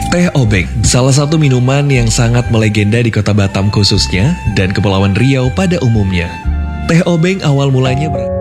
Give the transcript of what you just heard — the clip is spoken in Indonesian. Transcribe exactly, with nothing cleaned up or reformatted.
Teh obeng, salah satu minuman yang sangat melegenda di kota Batam khususnya, dan Kepulauan Riau pada umumnya. Teh obeng awal mulanya ber...